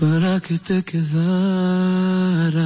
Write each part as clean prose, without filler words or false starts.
para que te quedaras.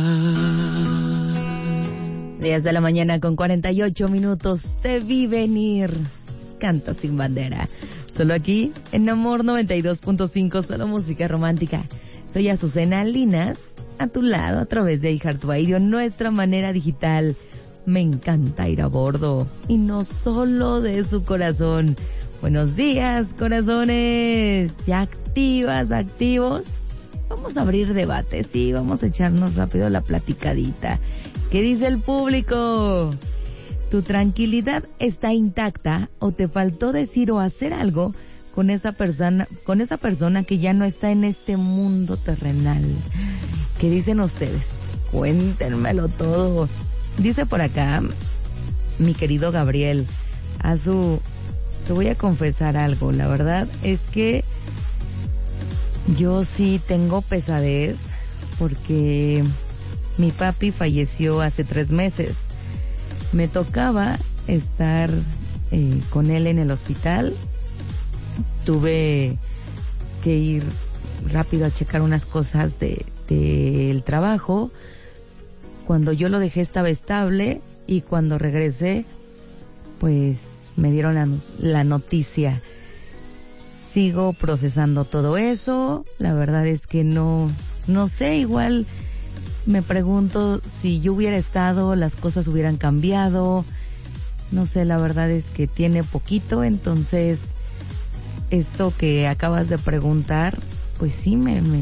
10 de la mañana con 48 minutos. Te vi venir. Canta sin bandera. Solo aquí, en Amor 92.5, solo música romántica. Soy Azucena Linas, a tu lado, a través de iHeartRadio, nuestra manera digital. Me encanta ir a bordo, y no solo de su corazón. Buenos días, corazones. ¿Ya activas, activos? Vamos a abrir debate, sí, vamos a echarnos rápido la platicadita. ¿Qué dice el público? ¿Tu tranquilidad está intacta o te faltó decir o hacer algo con esa persona que ya no está en este mundo terrenal? ¿Qué dicen ustedes? Cuéntenmelo todo. Dice por acá mi querido Gabriel, te voy a confesar algo. La verdad es que yo sí tengo pesadez porque mi papi falleció hace 3 meses. Me tocaba estar con él en el hospital. Tuve que ir rápido a checar unas cosas del trabajo. Cuando yo lo dejé estaba estable y cuando regresé, pues me dieron la noticia. Sigo procesando todo eso. La verdad es que no sé, igual me pregunto si yo hubiera estado, las cosas hubieran cambiado. No sé, la verdad es que tiene poquito, entonces esto que acabas de preguntar, pues sí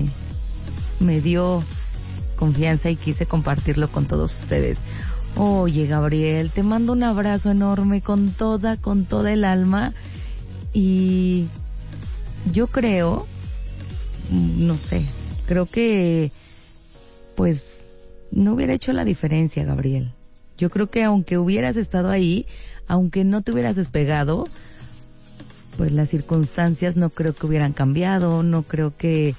me dio confianza y quise compartirlo con todos ustedes. Oye, Gabriel, te mando un abrazo enorme con toda el alma, y yo creo, no sé, creo que pues no hubiera hecho la diferencia, Gabriel. Yo creo que aunque hubieras estado ahí, aunque no te hubieras despegado, pues las circunstancias no creo que hubieran cambiado, no creo que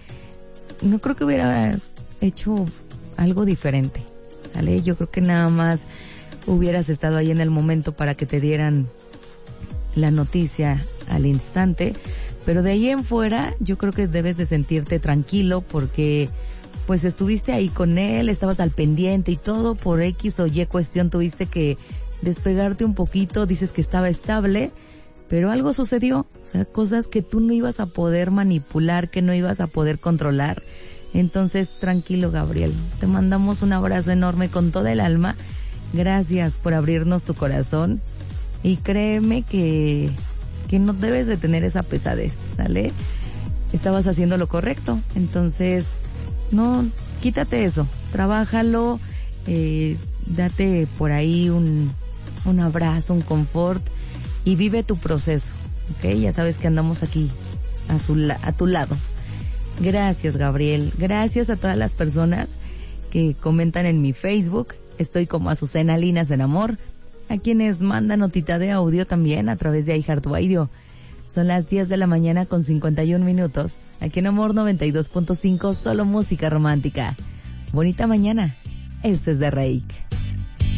hubieras hecho algo diferente, ¿vale? Yo creo que nada más hubieras estado ahí en el momento para que te dieran la noticia al instante, pero de ahí en fuera yo creo que debes de sentirte tranquilo porque pues estuviste ahí con él, estabas al pendiente y todo, por X o Y cuestión tuviste que despegarte un poquito, dices que estaba estable, pero algo sucedió, o sea, cosas que tú no ibas a poder manipular, que no ibas a poder controlar. Entonces, tranquilo, Gabriel, te mandamos un abrazo enorme con toda el alma. Gracias por abrirnos tu corazón y créeme que no debes de tener esa pesadez, ¿sale? Estabas haciendo lo correcto, entonces no, quítate eso, trabájalo, date por ahí un abrazo, un confort y vive tu proceso, ¿ok? Ya sabes que andamos aquí a tu lado. Gracias, Gabriel. Gracias a todas las personas que comentan en mi Facebook. Estoy como Azucena Linas en Amor. A quienes mandan notita de audio también a través de iHeartRadio. Son las 10 de la mañana con 51 minutos. Aquí en Amor 92.5, solo música romántica. Bonita mañana. Este es de Reik.